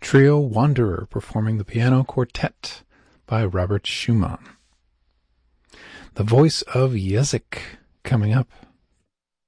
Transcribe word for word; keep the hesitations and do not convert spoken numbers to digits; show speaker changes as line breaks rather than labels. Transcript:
Trio Wanderer performing the piano quartet by Robert Schumann. The Voice of Jezik coming up.